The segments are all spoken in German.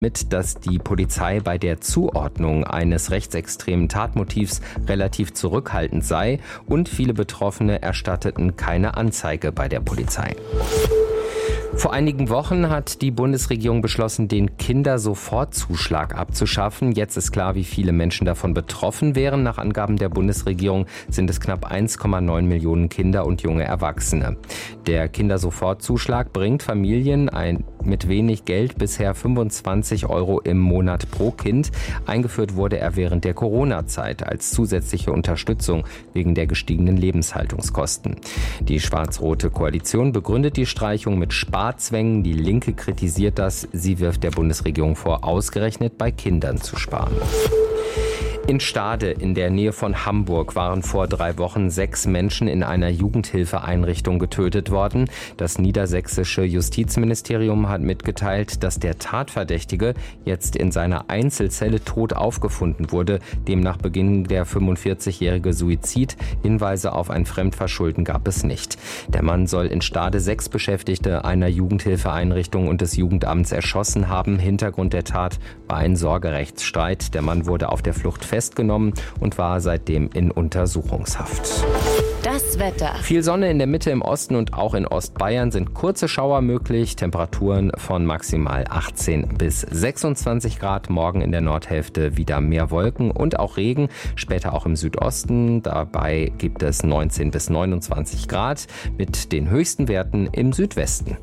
mit, dass die Polizei bei der Zuordnung eines rechtsextremen Tatmotivs relativ zurückhaltend sei und viele Betroffene erstatteten keine Anzeige bei der Polizei. Vor einigen Wochen hat die Bundesregierung beschlossen, den Kindersofortzuschlag abzuschaffen. Jetzt ist klar, wie viele Menschen davon betroffen wären. Nach Angaben der Bundesregierung sind es knapp 1,9 Millionen Kinder und junge Erwachsene. Der Kindersofortzuschlag bringt Familien mit wenig Geld bisher 25 € im Monat pro Kind. Eingeführt wurde er während der Corona-Zeit als zusätzliche Unterstützung wegen der gestiegenen Lebenshaltungskosten. Die schwarz-rote Koalition begründet die Streichung mit Sparzwängen. Die Linke kritisiert das. Sie wirft der Bundesregierung vor, ausgerechnet bei Kindern zu sparen. In Stade in der Nähe von Hamburg waren vor 3 Wochen 6 Menschen in einer Jugendhilfeeinrichtung getötet worden. Das niedersächsische Justizministerium hat mitgeteilt, dass der Tatverdächtige jetzt in seiner Einzelzelle tot aufgefunden wurde. Demnach beging der 45-jährige Suizid. Hinweise auf ein Fremdverschulden gab es nicht. Der Mann soll in Stade 6 Beschäftigte einer Jugendhilfeeinrichtung und des Jugendamts erschossen haben. Hintergrund der Tat war ein Sorgerechtsstreit. Der Mann wurde auf der Flucht festgenommen und war seitdem in Untersuchungshaft. Das Wetter. Viel Sonne in der Mitte, im Osten und auch in Ostbayern sind kurze Schauer möglich. Temperaturen von maximal 18 bis 26 Grad. Morgen in der Nordhälfte wieder mehr Wolken und auch Regen. Später auch im Südosten. Dabei gibt es 19 bis 29 Grad mit den höchsten Werten im Südwesten.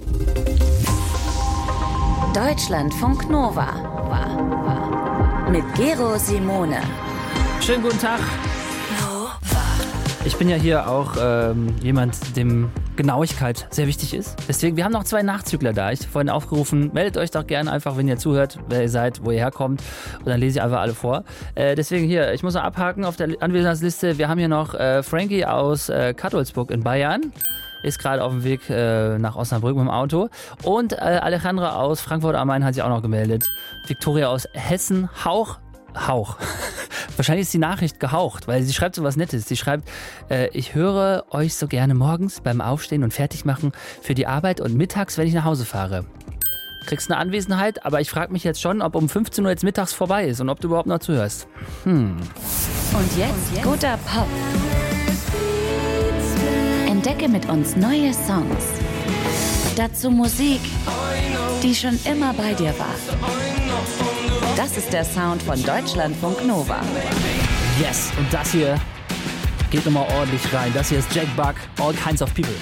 Deutschlandfunk Nova. Mit Gero Simone. Schönen guten Tag. Ich bin ja hier auch jemand, dem Genauigkeit sehr wichtig ist. Deswegen, wir haben noch 2 Nachzügler da. Ich habe vorhin aufgerufen, meldet euch doch gerne einfach, wenn ihr zuhört, wer ihr seid, wo ihr herkommt. Und dann lese ich einfach alle vor. Deswegen hier, ich muss noch abhaken auf der Anwesenheitsliste. Wir haben hier noch Frankie aus Kattolsburg in Bayern. Ist gerade auf dem Weg nach Osnabrück mit dem Auto. Und Alejandra aus Frankfurt am Main hat sich auch noch gemeldet. Victoria aus Hessen, Hauch. Wahrscheinlich ist die Nachricht gehaucht, weil sie schreibt so was Nettes. Sie schreibt, ich höre euch so gerne morgens beim Aufstehen und Fertigmachen für die Arbeit und mittags, wenn ich nach Hause fahre. Kriegst eine Anwesenheit, aber ich frage mich jetzt schon, ob um 15 Uhr jetzt mittags vorbei ist und ob du überhaupt noch zuhörst. Und jetzt guter Pop. Entdecke mit uns neue Songs. Dazu Musik, die schon immer bei dir war. Das ist der Sound von Deutschlandfunk Nova. Yes, und das hier geht nochmal ordentlich rein. Das hier ist Jack Buck, All Kinds of People.